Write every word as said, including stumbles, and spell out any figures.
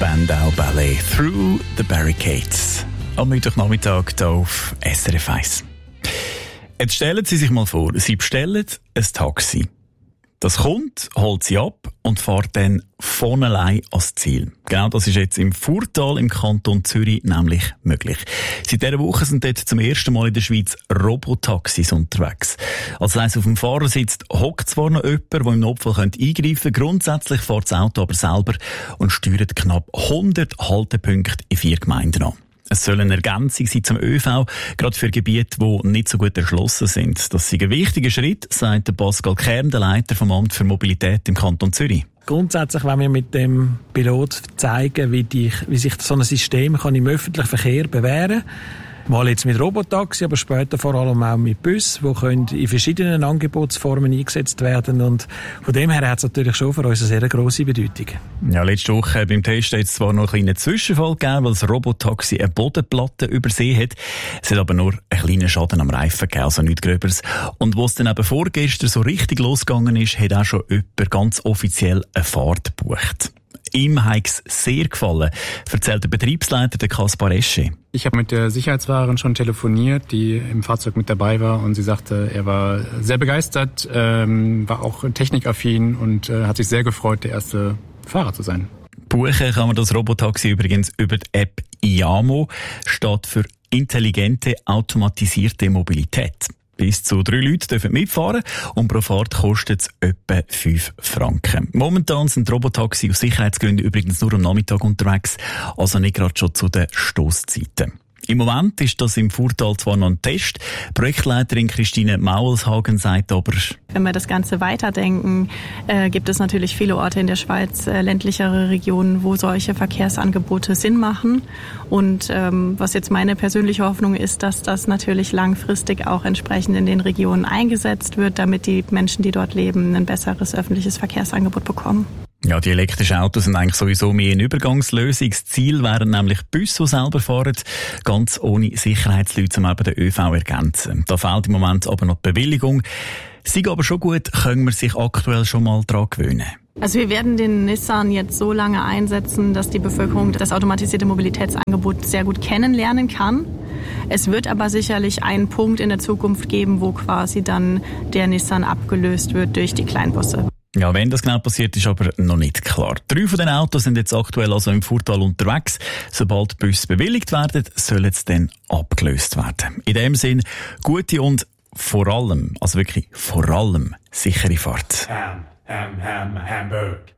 Spandau Ballet «Through the Barricades». Am Mittwochnachmittag hier auf S R F eins. Jetzt stellen Sie sich mal vor, Sie bestellen ein Taxi. Das kommt, holt Sie ab und fährt dann von allein ans Ziel. Genau das ist jetzt im Furtal im Kanton Zürich nämlich möglich. Seit dieser Woche sind dort zum ersten Mal in der Schweiz Robotaxis unterwegs. Also heisst, auf dem Fahrersitz hockt zwar noch jemand, der im Notfall eingreifen könnte, grundsätzlich fährt das Auto aber selber und steuert knapp hundert Haltepunkte in vier Gemeinden an. Es soll eine Ergänzung sein zum ÖV, gerade für Gebiete, die nicht so gut erschlossen sind. Das ist ein wichtiger Schritt, sagt Pascal Kern, der Leiter vom Amt für Mobilität im Kanton Zürich. Grundsätzlich wollen wir mit dem Pilot zeigen, wie, die, wie sich so ein System kann im öffentlichen Verkehr bewähren kann. Mal jetzt mit Robotaxi, aber später vor allem auch mit Bussen, die in verschiedenen Angebotsformen eingesetzt werden. Und von dem her hat es natürlich schon für uns eine sehr grosse Bedeutung. Ja, letzte Woche beim Test hat es zwar noch einen kleinen Zwischenfall gegeben, weil das Robotaxi eine Bodenplatte übersehen hat. Es hat aber nur einen kleinen Schaden am Reifen gegeben, also nichts Gröberes. Und wo es dann eben vorgestern so richtig losgegangen ist, hat auch schon jemand ganz offiziell eine Fahrt gebucht. Ihm hat es sehr gefallen, erzählt der Betriebsleiter, der Kaspar Esche. Ich habe mit der Sicherheitswahrerin schon telefoniert, die im Fahrzeug mit dabei war, und sie sagte, er war sehr begeistert, ähm, war auch technikaffin und äh, hat sich sehr gefreut, der erste Fahrer zu sein. Buchen kann man das Robotaxi übrigens über die App IAMO, steht für intelligente, automatisierte Mobilität. Bis zu drei Leute dürfen mitfahren und pro Fahrt kostet es etwa fünf Franken. Momentan sind die Robotaxi aus Sicherheitsgründen übrigens nur am Nachmittag unterwegs, also nicht gerade schon zu den Stosszeiten. Im Moment ist das im Furtal zwar noch ein Test. Projektleiterin Christine Maulshagen sagt aber, wenn wir das Ganze weiterdenken, äh, gibt es natürlich viele Orte in der Schweiz, äh, ländlichere Regionen, wo solche Verkehrsangebote Sinn machen. Und ähm, was jetzt meine persönliche Hoffnung ist, dass das natürlich langfristig auch entsprechend in den Regionen eingesetzt wird, damit die Menschen, die dort leben, ein besseres öffentliches Verkehrsangebot bekommen. Ja, die elektrischen Autos sind eigentlich sowieso mehr eine Übergangslösung. Das Ziel wären nämlich Busse, die selber fahren, ganz ohne Sicherheitsleute, um eben den ÖV zu ergänzen. Da fehlt im Moment aber noch die Bewilligung. Sei aber schon gut, können wir sich aktuell schon mal daran gewöhnen. Also wir werden den Nissan jetzt so lange einsetzen, dass die Bevölkerung das automatisierte Mobilitätsangebot sehr gut kennenlernen kann. Es wird aber sicherlich einen Punkt in der Zukunft geben, wo quasi dann der Nissan abgelöst wird durch die Kleinbusse. Ja, wenn das genau passiert, ist aber noch nicht klar. Drei von den Autos sind jetzt aktuell also im Furtal unterwegs. Sobald die Busse bewilligt werden, sollen sie dann abgelöst werden. In dem Sinn, gute und vor allem, also wirklich vor allem, sichere Fahrt. Ham, ham, ham, Hamburg.